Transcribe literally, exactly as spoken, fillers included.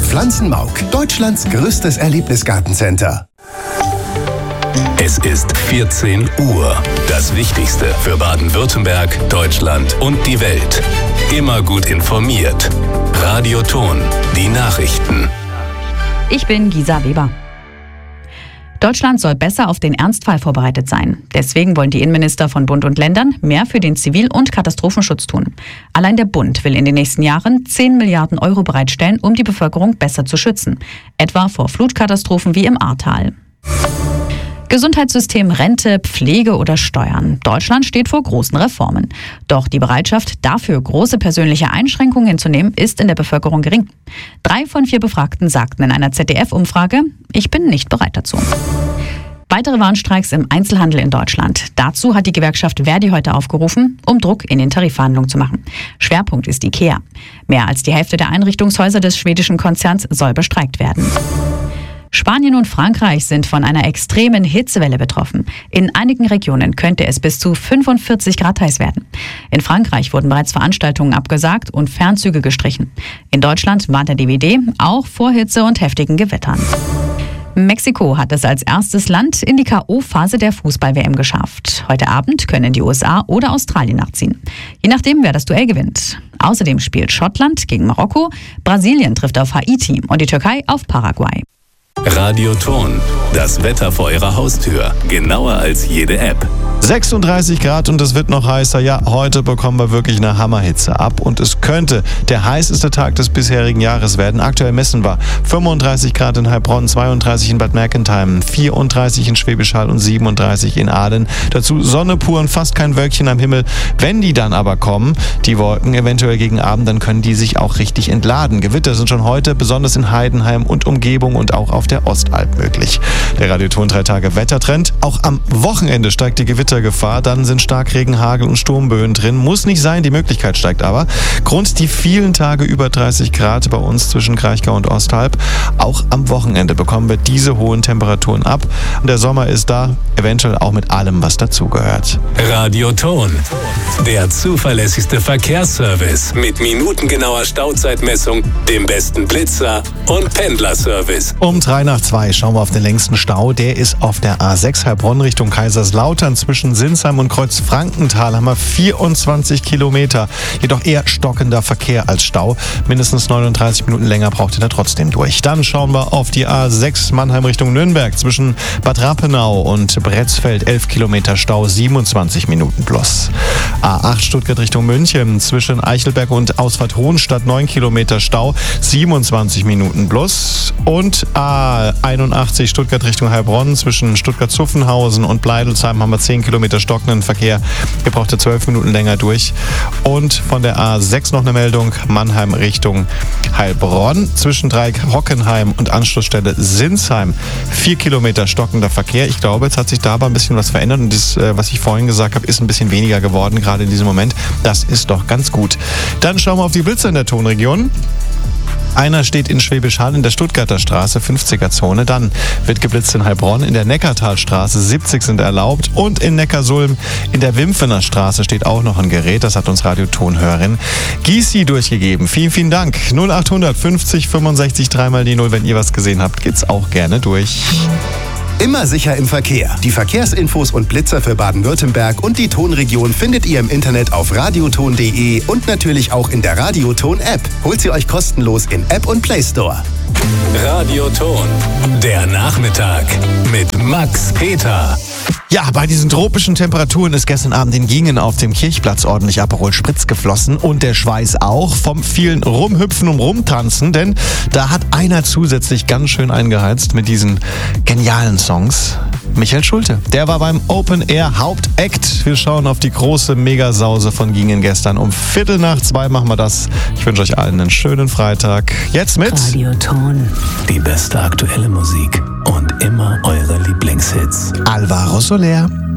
Pflanzenmauk, Deutschlands größtes Erlebnisgartencenter. Es ist vierzehn Uhr. Das Wichtigste für Baden-Württemberg, Deutschland und die Welt. Immer gut informiert. Radio Ton, die Nachrichten. Ich bin Gisa Weber. Deutschland soll besser auf den Ernstfall vorbereitet sein. Deswegen wollen die Innenminister von Bund und Ländern mehr für den Zivil- und Katastrophenschutz tun. Allein der Bund will in den nächsten Jahren zehn Milliarden Euro bereitstellen, um die Bevölkerung besser zu schützen. Etwa vor Flutkatastrophen wie im Ahrtal. Gesundheitssystem, Rente, Pflege oder Steuern. Deutschland steht vor großen Reformen. Doch die Bereitschaft, dafür große persönliche Einschränkungen hinzunehmen, ist in der Bevölkerung gering. Drei von vier Befragten sagten in einer Z D F-Umfrage, ich bin nicht bereit dazu. Weitere Warnstreiks im Einzelhandel in Deutschland. Dazu hat die Gewerkschaft Verdi heute aufgerufen, um Druck in den Tarifverhandlungen zu machen. Schwerpunkt ist IKEA. Mehr als die Hälfte der Einrichtungshäuser des schwedischen Konzerns soll bestreikt werden. Spanien und Frankreich sind von einer extremen Hitzewelle betroffen. In einigen Regionen könnte es bis zu fünfundvierzig Grad heiß werden. In Frankreich wurden bereits Veranstaltungen abgesagt und Fernzüge gestrichen. In Deutschland warnt der D W D auch vor Hitze und heftigen Gewittern. Mexiko hat es als erstes Land in die K O-Phase der Fußball-W M geschafft. Heute Abend können die U S A oder Australien nachziehen. Je nachdem, wer das Duell gewinnt. Außerdem spielt Schottland gegen Marokko, Brasilien trifft auf Haiti und die Türkei auf Paraguay. Radio Ton, das Wetter vor Ihrer Haustür. Genauer als jede App. sechsunddreißig Grad und es wird noch heißer. Ja, heute bekommen wir wirklich eine Hammerhitze ab und es könnte der heißeste Tag des bisherigen Jahres werden. Aktuell messen wir fünfunddreißig Grad in Heilbronn, zweiunddreißig in Bad Mergentheim, vierunddreißig in Schwäbisch Hall und siebenunddreißig in Aalen. Dazu Sonne pur und fast kein Wölkchen am Himmel. Wenn die dann aber kommen, die Wolken eventuell gegen Abend, dann können die sich auch richtig entladen. Gewitter sind schon heute besonders in Heidenheim und Umgebung und auch auf der Ostalb möglich. Der Radio Ton drei Tage Wettertrend. Auch am Wochenende steigt die Gewittergefahr. Dann sind Starkregen, Hagel und Sturmböen drin. Muss nicht sein, die Möglichkeit steigt aber. Grund die vielen Tage über dreißig Grad bei uns zwischen Kraichgau und Ostalb. Auch am Wochenende bekommen wir diese hohen Temperaturen ab. Und der Sommer ist da, eventuell auch mit allem, was dazugehört. Radio Ton, der zuverlässigste Verkehrsservice mit minutengenauer Stauzeitmessung, dem besten Blitzer und Pendlerservice. Um drei nach zwei schauen wir auf den längsten Stau. Der ist auf der A sechs Heilbronn Richtung Kaiserslautern. Zwischen Sinsheim und Kreuzfrankenthal haben wir vierundzwanzig Kilometer. Jedoch eher stockender Verkehr als Stau. Mindestens neununddreißig Minuten länger braucht ihr da trotzdem durch. Dann schauen wir auf die A sechs Mannheim Richtung Nürnberg. Zwischen Bad Rappenau und Bretzfeld elf Kilometer Stau, siebenundzwanzig Minuten plus. A acht Stuttgart Richtung München. Zwischen Eichelberg und Ausfahrt Hohenstadt neun Kilometer Stau, siebenundzwanzig Minuten plus. Und A einundachtzig Stuttgart Richtung Heilbronn. Zwischen Stuttgart-Zuffenhausen und Bleidelsheim haben wir zehn Kilometer stockenden Verkehr. Ihr braucht ja zwölf Minuten länger durch. Und von der A sechs noch eine Meldung. Mannheim Richtung Heilbronn. Zwischen Dreieck Hockenheim und Anschlussstelle Sinsheim vier Kilometer stockender Verkehr. Ich glaube, jetzt hat sich da aber ein bisschen was verändert. Und das, was ich vorhin gesagt habe, ist ein bisschen weniger geworden, gerade in diesem Moment. Das ist doch ganz gut. Dann schauen wir auf die Blitze in der Tonregion. Einer steht in Schwäbisch Hall in der Stuttgarter Straße, fünfziger Zone. Dann wird geblitzt in Heilbronn, in der Neckartalstraße, siebzig sind erlaubt. Und in Neckarsulm in der Wimpfener Straße steht auch noch ein Gerät. Das hat uns Radiotonhörerin Gysi durchgegeben. Vielen, vielen Dank. null achthundert fünfzig fünfundsechzig dreimal die null. Wenn ihr was gesehen habt, geht's auch gerne durch. Immer sicher im Verkehr. Die Verkehrsinfos und Blitzer für Baden-Württemberg und die Tonregion findet ihr im Internet auf radioton punkt de und natürlich auch in der Radioton-App. Holt sie euch kostenlos in App und Play Store. Radio Ton, der Nachmittag mit Max Peter. Ja, bei diesen tropischen Temperaturen ist gestern Abend in Gingen auf dem Kirchplatz ordentlich Aperol Spritz geflossen und der Schweiß auch vom vielen Rumhüpfen und Rumtanzen, denn da hat einer zusätzlich ganz schön eingeheizt mit diesen genialen Songs. Michael Schulte, der war beim Open Air Hauptakt. Wir schauen auf die große Megasause von Gingen gestern. Um Viertel nach zwei machen wir das. Ich wünsche euch allen einen schönen Freitag. Jetzt mit Radio Ton. Die beste aktuelle Musik und immer eure Lieblingshits. Alvaro Soler.